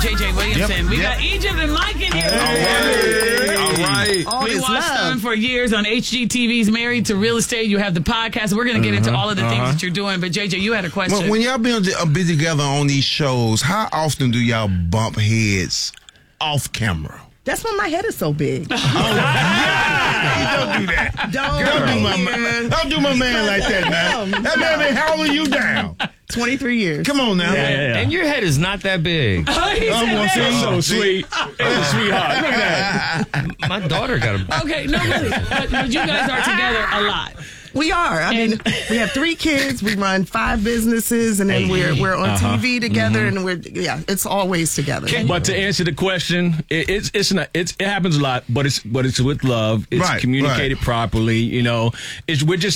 J.J. Williamson. We got Egypt and Mike in here. All right. We watched them for years on HGTV's Married to Real Estate. You have the podcast. We're going to get into all of the things that you're doing. But, J.J., you had a question. When y'all be together on these shows, how often do y'all bump heads off camera? That's why my head is so big. Don't do that. Don't do my man like that, man. That man been howling you down. 23 years. Come on now. Yeah. And your head is not that big. So sweet. Sweetheart. Look at that. My daughter got a... Okay, no, really. But you guys are together a lot. We are. I mean, we have 3 kids. We run 5 businesses, and then we're on TV together, and it's always together. But to answer the question, it happens a lot, but it's with love. It's communicated properly. You know, we're just